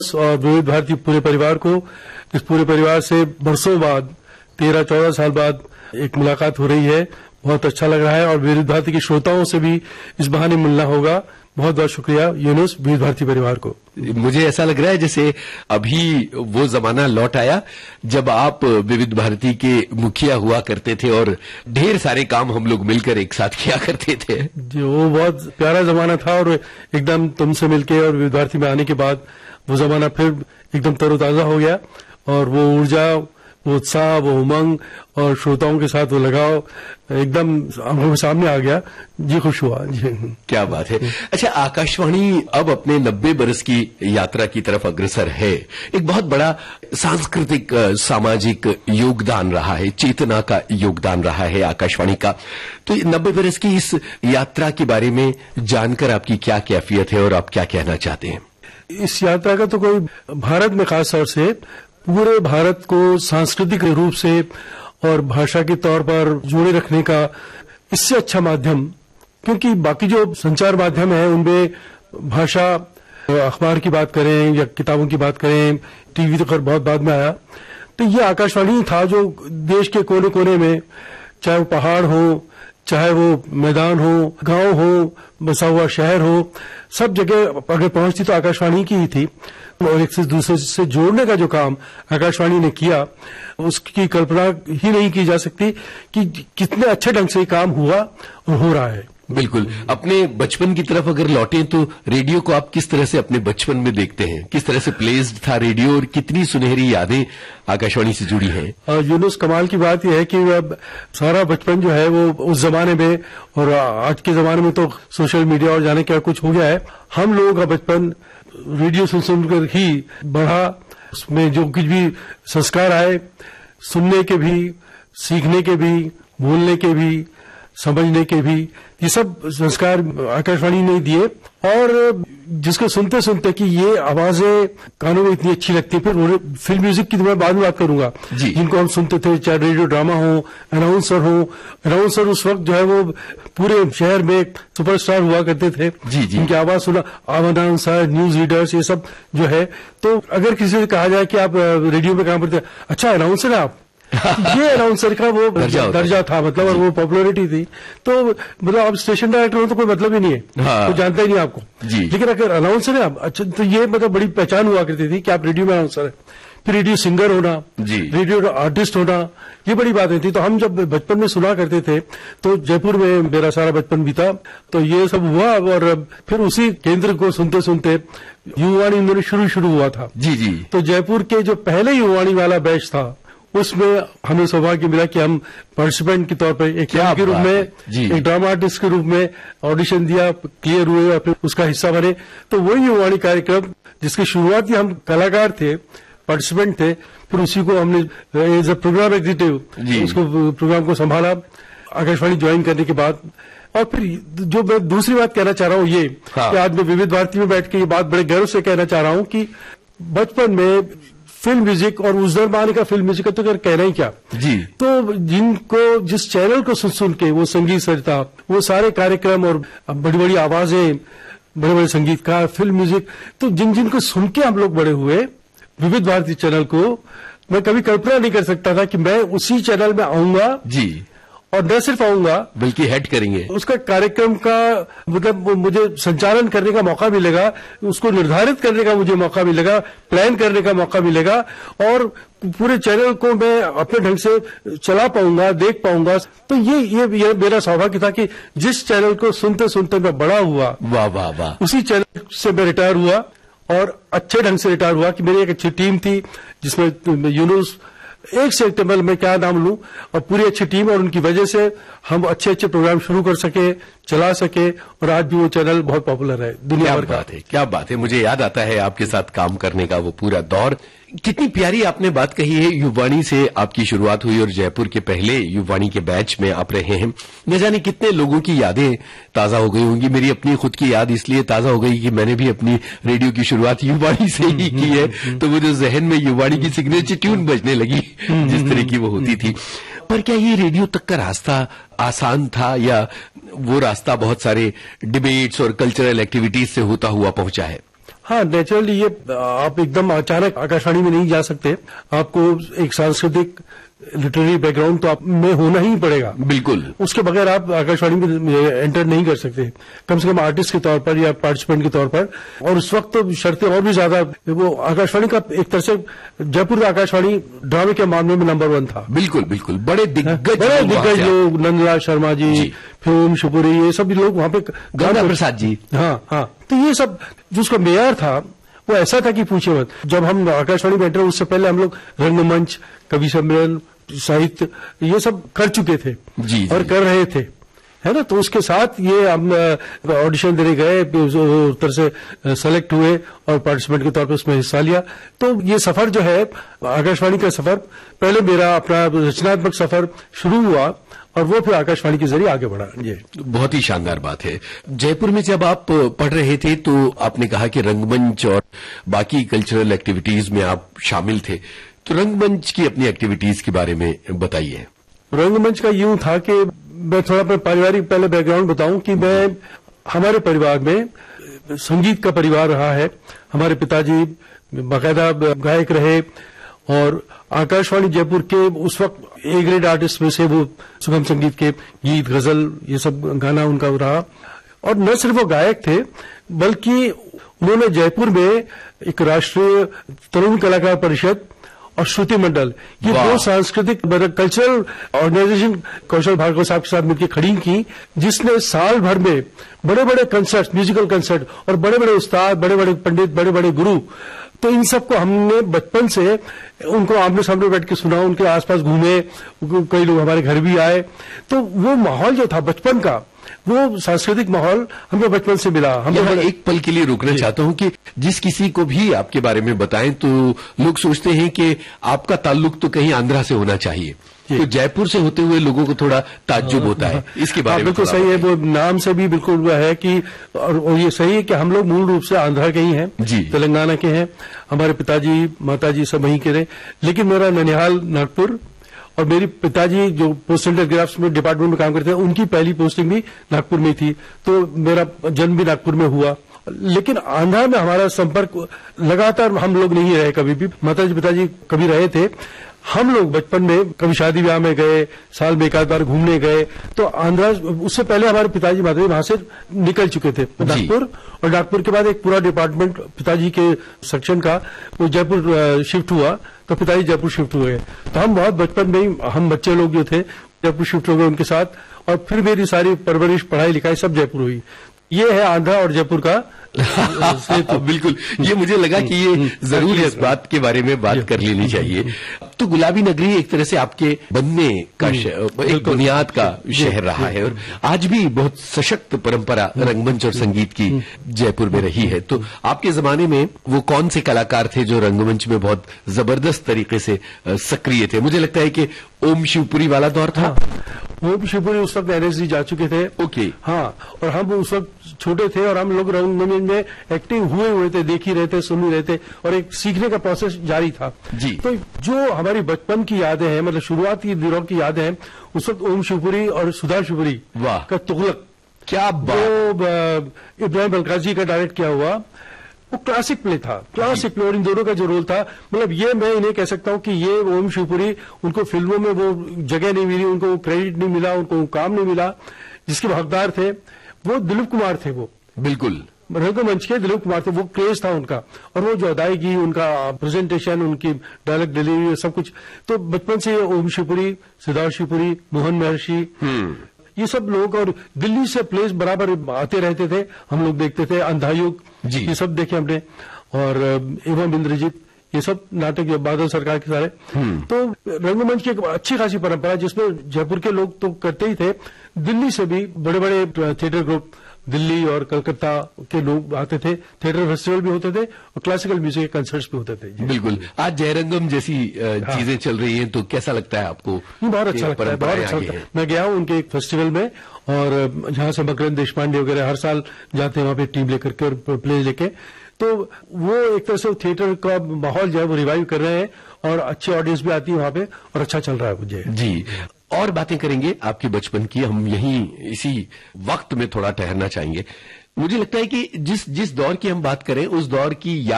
और विविध भारती पूरे परिवार को, इस पूरे परिवार से बरसों बाद 13-14 साल बाद एक मुलाकात हो रही है। बहुत अच्छा लग रहा है और विविध भारती के श्रोताओं से भी इस बहाने मिलना होगा। बहुत बहुत शुक्रिया यूनुस, विविध भारती परिवार को। मुझे ऐसा लग रहा है जैसे अभी वो जमाना लौट आया जब आप विविध भारती के मुखिया हुआ करते थे और ढेर सारे काम हम लोग मिलकर एक साथ किया करते थे। जी, वो बहुत प्यारा जमाना था और एकदम तुमसे मिलके और विविध भारती में आने के बाद वो जमाना फिर एकदम तरोताजा हो गया और वो ऊर्जा, वो उत्साह, वो उमंग और श्रोताओं के साथ वो लगाव एकदम आंखों सामने आ गया। जी, खुश हुआ जी। क्या बात है। अच्छा, आकाशवाणी अब अपने 90 बरस की यात्रा की तरफ अग्रसर है। एक बहुत बड़ा सांस्कृतिक सामाजिक योगदान रहा है, चेतना का योगदान रहा है आकाशवाणी का। तो 90 बरस की इस यात्रा के बारे में जानकर आपकी क्या कैफियत है और आप क्या कहना चाहते हैं? इस यात्रा का तो कोई भारत में खास तौर से पूरे भारत को सांस्कृतिक रूप से और भाषा के तौर पर जोड़े रखने का इससे अच्छा माध्यम, क्योंकि बाकी जो संचार माध्यम है उनमें भाषा, अखबार की बात करें या किताबों की बात करें, टीवी तो खैर बहुत बाद में आया, तो ये आकाशवाणी था जो देश के कोने कोने में, चाहे वो पहाड़ हो, चाहे वो मैदान हो, गांव हो, बसा हुआ शहर हो, सब जगह अगर पहुंचती तो आकाशवाणी की ही थी। और एक से दूसरे से जोड़ने का जो काम आकाशवाणी ने किया, उसकी कल्पना ही नहीं की जा सकती कि कितने अच्छे ढंग से ये काम हुआ और हो रहा है। बिल्कुल। अपने बचपन की तरफ अगर लौटें तो रेडियो को आप किस तरह से अपने बचपन में देखते हैं? किस तरह से प्लेस्ड था रेडियो और कितनी सुनहरी यादें आकाशवाणी से जुड़ी हैं? यूनुस, कमाल की बात यह है कि अब सारा बचपन जो है वो उस जमाने में और आज के जमाने में तो सोशल मीडिया और जाने क्या कुछ हो गया है। हम लोगों का बचपन रेडियो सुनकर ही बढ़ा। उसमें जो कुछ भी संस्कार आए, सुनने के भी, सीखने के भी, बोलने के भी, समझने के भी, ये सब संस्कार आकाशवाणी ने दिए। और जिसको सुनते सुनते कि ये आवाजें कानों में इतनी अच्छी लगती है, फिर फिल्म म्यूजिक की तो मैं बाद में बात करूंगा, जिनको हम सुनते थे, चाहे रेडियो ड्रामा हो, अनाउंसर उस वक्त जो है वो पूरे शहर में सुपरस्टार हुआ करते थे। जिनकी आवाज सुना, अनाउंसर, न्यूज रीडर्स, ये सब जो है। तो अगर किसी से कहा जाए कि आप रेडियो में काम करते हैं, अच्छा अनाउंसर है आप, ये अनाउंसर का वो दर्जा था, मतलब, और वो पॉपुलैरिटी थी। तो मतलब आप स्टेशन डायरेक्टर हो तो कोई मतलब ही नहीं है, कोई जानता ही नहीं आपको। लेकिन अगर अनाउंसर है आप, अच्छा, तो ये मतलब बड़ी पहचान हुआ करती थी कि आप रेडियो में अनाउंसर है। फिर रेडियो सिंगर होना, रेडियो आर्टिस्ट होना, ये बड़ी बातें थी। तो हम जब बचपन में सुना करते थे तो जयपुर में मेरा सारा बचपन बीता, तो ये सब हुआ। और फिर उसी केंद्र को सुनते सुनते युवावाणी में शुरू हुआ था। तो जयपुर के जो पहले युवावाणी वाला बैच था, उसमें हमें सौभाग्य मिला कि हम पार्टिसिपेंट के तौर पर एक के रूप में, एक ड्रामा आर्टिस्ट के रूप में ऑडिशन दिया, क्लियर हुए और फिर उसका हिस्सा बने। तो वही युवावाणी कार्यक्रम जिसकी शुरुआत हम कलाकार थे, पार्टिसिपेंट थे, फिर उसी को हमने एज ए प्रोग्राम एग्जीक्यूटिव उसको प्रोग्राम को संभाला आकाशवाणी ज्वाइन करने के बाद। और फिर जो मैं दूसरी बात कहना चाह रहा हूँ ये कि आज मैं विविध भारती में बैठ के ये बात बड़े गर्व से कहना चाह रहा हूँ कि बचपन में फिल्म म्यूजिक और उस जमाने का फिल्म म्यूजिक का तो कहना ही क्या। तो जिनको जिस चैनल को सुन के वो संगीत सजता, वो सारे कार्यक्रम और बड़ी बड़ी आवाजें, बड़े बड़े संगीतकार, फिल्म म्यूजिक, तो जिनको सुन के हम लोग बड़े हुए, विविध भारती चैनल को मैं कभी कल्पना नहीं कर सकता था कि मैं उसी चैनल में आऊंगा और न सिर्फ आऊंगा बल्कि हेड करेंगे, उसका कार्यक्रम का मतलब मुझे संचालन करने का मौका मिलेगा, उसको निर्धारित करने का मुझे मौका मिलेगा, प्लान करने का मौका मिलेगा और पूरे चैनल को मैं अपने ढंग से चला पाऊंगा, देख पाऊंगा। तो ये मेरा सौभाग्य था कि जिस चैनल को सुनते सुनते मैं बड़ा हुआ, वाह, उसी चैनल से मैं रिटायर हुआ और अच्छे ढंग से रिटायर हुआ कि मेरी एक अच्छी टीम थी जिसमें यूनुस, एक से एक टेबल में क्या नाम लूं, और पूरी अच्छी टीम, और उनकी वजह से हम अच्छे अच्छे प्रोग्राम शुरू कर सके, चला सके, और आज भी वो चैनल बहुत पॉपुलर है दुनिया भर का। क्या बात है। मुझे याद आता है आपके साथ काम करने का वो पूरा दौर। कितनी प्यारी आपने बात कही है। युवावाणी से आपकी शुरुआत हुई और जयपुर के पहले युवावाणी के बैच में आप रहे हैं। न जाने कितने लोगों की यादें ताजा हो गई होंगी। मेरी अपनी खुद की याद इसलिए ताजा हो गई कि मैंने भी अपनी रेडियो की शुरुआत युवावाणी से ही की है, तो मुझे जहन में युवावाणी की सिग्नेचर ट्यून बजने लगी जिस तरह की वो होती थी। पर क्या ये रेडियो तक का रास्ता आसान था या वो रास्ता बहुत सारे डिबेट्स और कल्चरल एक्टिविटीज से होता हुआ पहुंचा है? हाँ, नेचुरली ये आप एकदम अचानक आकाशवाणी में नहीं जा सकते। आपको एक सांस्कृतिक लिटरेरी बैकग्राउंड तो आप में होना ही पड़ेगा। बिल्कुल, उसके बगैर आप आकाशवाणी में एंटर नहीं कर सकते, कम से कम आर्टिस्ट के तौर पर या पार्टिसिपेंट के तौर पर। और उस वक्त तो शर्तें और भी ज्यादा, वो आकाशवाणी का एक तरह से जयपुर का आकाशवाणी ड्रामे के मामले में नंबर 1 था। बिल्कुल बिल्कुल, बड़े दिग्गज लोग, नंदलाल शर्मा जी, फिर ओम शिवपुरी, ये सब लोग वहां पे, गंगा प्रसाद जी, हाँ, तो ये सब जो उसका मेयर था वो ऐसा था कि पूछे मत। जब हम आकाशवाणी में एंटर, उससे पहले हम लोग रंगमंच, कवि सम्मेलन, साहित्य, ये सब कर चुके थे जी, और कर रहे थे, है ना। तो उसके साथ ये हम ऑडिशन देने गए, उधर से सेलेक्ट हुए और पार्टिसिपेंट के तौर पर उसमें हिस्सा लिया। तो ये सफर जो है आकाशवाणी का सफर, पहले मेरा अपना रचनात्मक सफर शुरू हुआ और वो फिर आकाशवाणी के जरिए आगे बढ़ा। ये बहुत ही शानदार बात है। जयपुर में जब आप पढ़ रहे थे तो आपने कहा कि रंगमंच और बाकी कल्चरल एक्टिविटीज में आप शामिल थे, तो रंगमंच की अपनी एक्टिविटीज के बारे में बताइए। रंगमंच का यूं था कि मैं थोड़ा अपना पारिवारिक पहले बैकग्राउंड बताऊं कि मैं, हमारे परिवार में संगीत का परिवार रहा है। हमारे पिताजी बाकायदा गायक रहे और आकाशवाणी जयपुर के उस वक्त ए ग्रेड आर्टिस्ट में से वो सुगम संगीत के गीत, गजल, ये सब गाना उनका रहा। और न सिर्फ वो गायक थे बल्कि उन्होंने जयपुर में एक राष्ट्रीय तरुण कलाकार परिषद और श्रुति मंडल, ये दो सांस्कृतिक कल्चरल ऑर्गेनाइजेशन कौशल भार्गव साहब के साथ मिलकर खड़ी की, जिसने साल भर में बड़े बड़े कंसर्ट, म्यूजिकल कंसर्ट और बड़े बड़े उस्ताद, बड़े बड़े पंडित, बड़े बड़े गुरु, तो इन सबको हमने बचपन से उनको आमने सामने बैठ के सुना, उनके आसपास घूमे, कई लोग हमारे घर भी आए। तो वो माहौल जो था बचपन का, वो सांस्कृतिक माहौल हमें बचपन से मिला। हम एक पल के लिए रुकना चाहता हूं कि जिस किसी को भी आपके बारे में बताएं तो लोग सोचते हैं कि आपका ताल्लुक तो कहीं आंध्रा से होना चाहिए, तो जयपुर से होते हुए लोगों को थोड़ा ताज्जुब होता है। इसके बारे में बिल्कुल सही है, वो नाम से भी बिल्कुल हुआ है कि, और ये सही है कि हम लोग मूल रूप से आंध्रा के ही हैं, तेलंगाना के हैं। हमारे पिताजी माताजी सब वहीं के रहे, लेकिन मेरा ननिहाल, नागपुर, और मेरी पिताजी जो पोस्टल टेलीग्राफ्स में डिपार्टमेंट में काम करते हैं, उनकी पहली पोस्टिंग भी नागपुर में थी, तो मेरा जन्म भी नागपुर में हुआ। लेकिन आंध्रा में हमारा संपर्क लगातार हम लोग नहीं रहे कभी भी। माताजी पिताजी कभी रहे थे, हम लोग बचपन में कभी शादी ब्याह में गए, साल में एक आध बार घूमने गए, तो आंध्रा, उससे पहले हमारे पिताजी माताजी वहां से निकल चुके थे नागपुर, और नागपुर के बाद एक पूरा डिपार्टमेंट पिताजी के सेक्शन का वो जयपुर शिफ्ट हुआ, तो पिताजी जयपुर शिफ्ट हुए। तो हम बहुत बचपन में ही, हम बच्चे लोग जो थे जयपुर शिफ्ट हो गए उनके साथ, और फिर मेरी सारी परवरिश, पढ़ाई लिखाई सब जयपुर हुई। ये है आंध्रा और जयपुर का तो बिल्कुल, ये मुझे लगा कि ये जरूर इस बात के बारे में बात कर लेनी चाहिए। तो गुलाबी नगरी एक तरह से आपके बनने का एक बुनियाद का शहर रहा है, और आज भी बहुत सशक्त परंपरा रंगमंच और संगीत की जयपुर में रही है। तो आपके जमाने में वो कौन से कलाकार थे जो रंगमंच में बहुत जबरदस्त तरीके से सक्रिय थे? मुझे लगता है कि ओम शिवपुरी वाला दौर था। ओम शिवपुरी उस वक्त NSD जा चुके थे। ओके, हाँ, और हम उस वक्त छोटे थे और हम लोग रंगमंच में एक्टिव हुए थे, देख ही रहे थे, सुन ही रहे थे, और एक सीखने का प्रोसेस जारी था जी। तो जो हमारी बचपन की यादें हैं, मतलब शुरुआती दिनों की यादें हैं, उस वक्त ओम शिवपुरी और सुधा शिवपुरी का तुगलक, क्या बात, इब्राहिम अलकाजी का डायरेक्ट किया हुआ, वो क्लासिक प्ले था, क्लासिक प्ले। और इन दोनों का जो रोल था, मतलब ये मैं इन्हें कह सकता हूं कि ये ओम शिवपुरी, उनको फिल्मों में वो जगह नहीं मिली, उनको क्रेडिट नहीं मिला, उनको काम नहीं मिला, जिसके हकदार थे वो दिलीप कुमार थे। वो बिल्कुल रंगमंच के दिलीप कुमार थे, वो क्रेज था उनका, और वो जो अदायगी, उनका प्रेजेंटेशन, उनकी डायलॉग डिलीवरी, सब कुछ। तो बचपन से ओम शिवपुरी, सिद्धार्थ शिवपुरी, मोहन महर्षि, ये सब लोग, और दिल्ली से प्लेस बराबर आते रहते थे, हम लोग देखते थे। अंधायुग, ये सब देखे हमने, और एवं इंद्रजीत, ये सब नाटक बादल सरकार के सारे। तो रंगमंच की एक अच्छी खासी परंपरा, जिसमें जयपुर के लोग तो करते ही थे, दिल्ली से भी बड़े बड़े थिएटर ग्रुप, दिल्ली और कलकत्ता के लोग आते थे, थिएटर फेस्टिवल भी होते थे और क्लासिकल म्यूजिक के कंसर्ट्स भी होते थे। बिल्कुल, आज जयरंगम जैसी चीजें चल रही हैं, तो कैसा लगता है आपको? बहुत अच्छा लगता है, बहुत अच्छा लगता है। मैं गया हूं उनके एक फेस्टिवल में, और जहां से मकरंद देशपांडे वगैरह हर साल जाते हैं वहां पे टीम लेकर के और प्ले लेके, तो वो एक तरह से थिएटर का माहौल जो है वो रिवाइव कर रहे हैं, और अच्छी ऑडियंस भी आती है वहां पे, और अच्छा चल रहा है मुझे जी। और बातें करेंगे आपके बचपन की, हम यहीं इसी वक्त में थोड़ा ठहरना चाहेंगे। मुझे लगता है कि जिस दौर की हम बात करें उस दौर की याद